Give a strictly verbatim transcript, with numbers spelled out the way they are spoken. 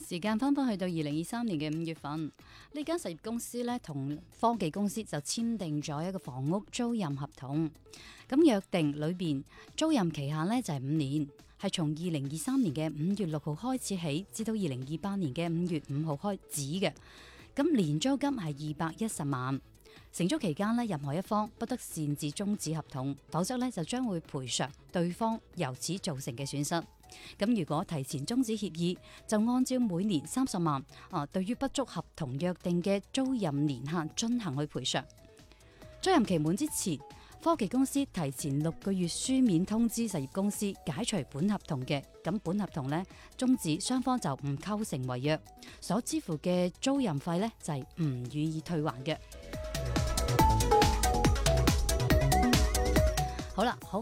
時間翻返去到二零二三年嘅五月份，呢間實業公司咧同科技公司就簽訂咗一個房屋租賃合同。咁約定裏邊租賃期限咧就係五年，係從二零二三年嘅五月六號開始起，至到二零二八年嘅五月五號開始嘅。咁年租金係二百一十萬。承租期間咧，任何一方不得擅自終止合同，否則咧就將會賠償對方由此造成嘅損失。咁如果提前終止協議，就按照每年三十萬啊，對於不足合同約定嘅租賃年限進行去賠償。租賃期滿之前，科技公司提前六個月書面通知實業公司解除本合同嘅，咁本合同呢終止，雙方就唔構成違約，所支付嘅租賃費呢就係唔予以退還嘅。好啦，好。